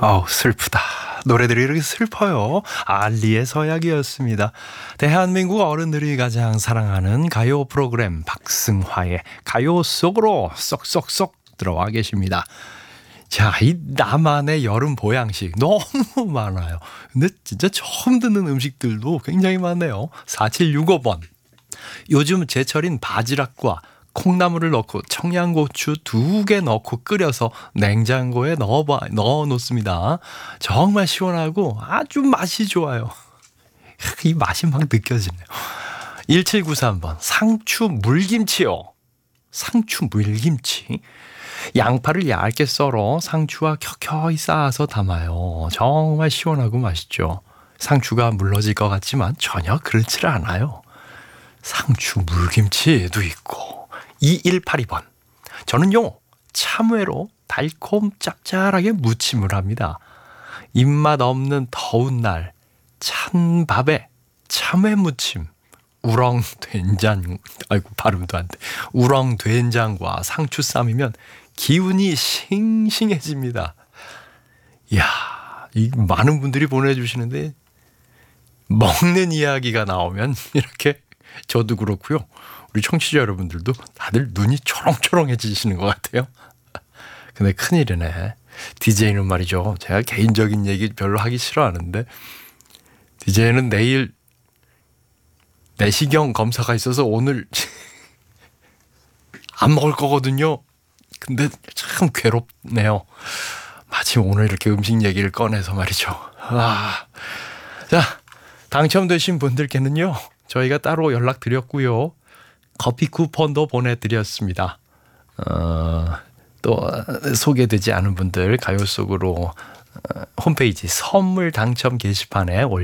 아우 슬프다. 노래들이 이렇게 슬퍼요. 알리의 서약이었습니다. 대한민국 어른들이 가장 사랑하는 가요 프로그램 박승화의 가요 속으로 쏙쏙쏙 들어와 계십니다. 자, 이 나만의 여름 보양식 너무 많아요. 근데 진짜 처음 듣는 음식들도 굉장히 많네요. 4765번. 요즘 제철인 바지락과 콩나물을 넣고 청양고추 2개 넣고 끓여서 냉장고에 넣어 놓습니다. 정말 시원하고 아주 맛이 좋아요. 이 맛이 막 느껴지네요. 1793번. 상추 물김치요. 상추 물김치. 양파를 얇게 썰어 상추와 켜켜이 쌓아서 담아요. 정말 시원하고 맛있죠. 상추가 물러질 것 같지만 전혀 그렇지 않아요. 상추 물김치도 있고. 2182번. 저는요, 참외로 달콤 짭짤하게 무침을 합니다. 입맛 없는 더운 날 찬밥에 참외 무침, 우렁 된장, 아이고 발음도 안 돼. 우렁 된장과 상추 쌈이면 기운이 싱싱해집니다. 이야, 이 많은 분들이 보내주시는데 먹는 이야기가 나오면 이렇게 저도 그렇고요. 우리 청취자 여러분들도 다들 눈이 초롱초롱해지시는 것 같아요. 근데 큰일이네. DJ는 말이죠. 제가 개인적인 얘기 별로 하기 싫어하는데 DJ는 내일 내시경 검사가 있어서 오늘 안 먹을 거거든요. 근데 참 괴롭네요. 마침 오늘 이렇게 음식 얘기를 꺼내서 말이죠. 자, 당첨되신 분들께는요. 저희가 따로 연락드렸고요. 커피 쿠폰도 보내드렸습니다. 또 소개되지 않은 분들 가요 속으로 홈페이지 선물 당첨 게시판에